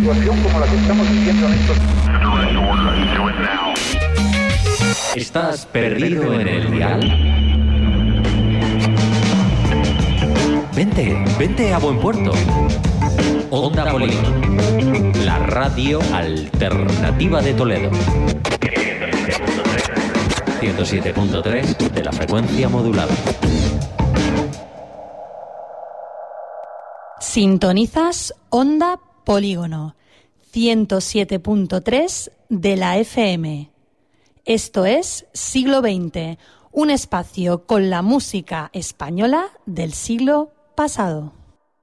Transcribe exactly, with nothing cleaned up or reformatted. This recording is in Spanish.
situación como la que estamos viviendo en estos... ¿Estás perdido en el dial? Vente, vente a buen puerto. Onda Polígono, la radio alternativa de Toledo. ciento siete punto tres de la frecuencia modulada. Sintonizas Onda Polígono, ciento siete punto tres de la F M. Esto es Siglo veinte, un espacio con la música española del siglo pasado.